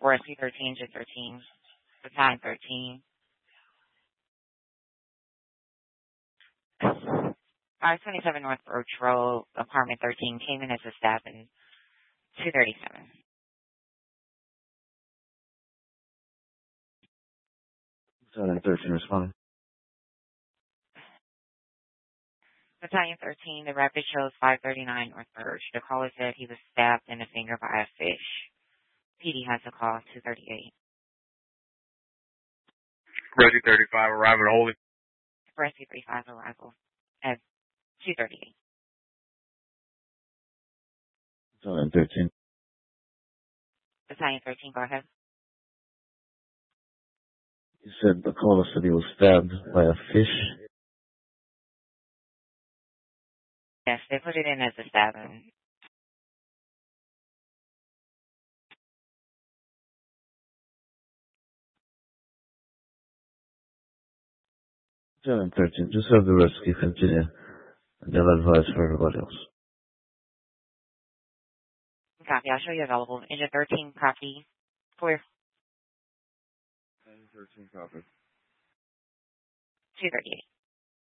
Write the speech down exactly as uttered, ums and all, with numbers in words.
Rescue thirteen, J thirteen, Battalion thirteen. five twenty-seven North Roach Road, Apartment thirteen, came in as a staff in two thirty-seven. Battalion thirteen responding. Battalion thirteen, the rapid shows five thirty-nine North Birch. The caller said he was stabbed in the finger by a fish. P D has a call, two thirty-eight. Rescue thirty-five, arrival at Holy. Rescue thirty-five, arrival at two thirty-eight. Battalion thirteen. Battalion thirteen, go ahead. You said the caller said he was stabbed by a fish. Yes, they put it in as a stabbing. Battalion thirteen, just have the rescue continue, and they'll advise for everybody else. Copy, I'll show you available. Engine thirteen, copy. Clear. thirteen, copy. two thirty-eight.